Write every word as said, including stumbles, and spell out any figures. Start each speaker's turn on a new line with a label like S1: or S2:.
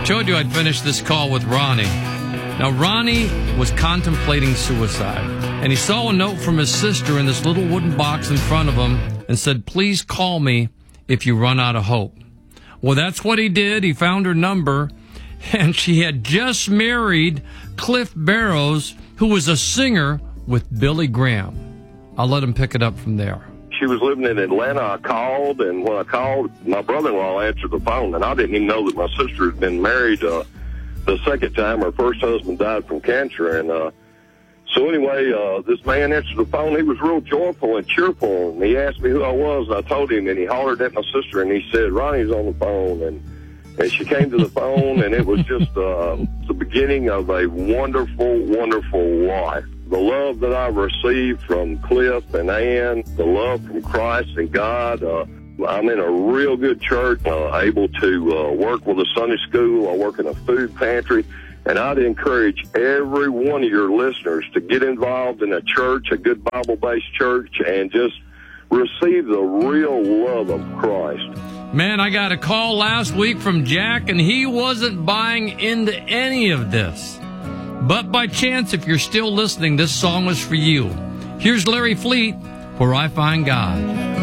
S1: Told you I'd finish this call with Ronnie. Now, Ronnie was contemplating suicide, and he saw a note from his sister in this little wooden box in front of him and said, please call me if you run out of hope. Well, that's what he did. He found her number, and she had just married Cliff Barrows, who was a singer with Billy Graham. I'll let him pick it up from there.
S2: She was living in Atlanta. I called, and when I called, my brother-in-law answered the phone, and I didn't even know that my sister had been married uh, the second time. Her first husband died from cancer, and uh, so anyway, uh, this man answered the phone. He was real joyful and cheerful, and he asked me who I was, and I told him, and he hollered at my sister, and he said, Ronnie's on the phone, and and she came to the phone, and it was just uh, the beginning of a wonderful, wonderful life. The love that I received from Cliff and Ann, the love from Christ and God. Uh, I'm in a real good church, uh, able to uh, work with a Sunday school. I work in a food pantry. And I'd encourage every one of your listeners to get involved in a church, a good Bible-based church, and just receive the real love of Christ.
S1: Man, I got a call last week from Jack, and he wasn't buying into any of this. But by chance, if you're still listening, this song was for you. Here's Larry Fleet, Where I Find God.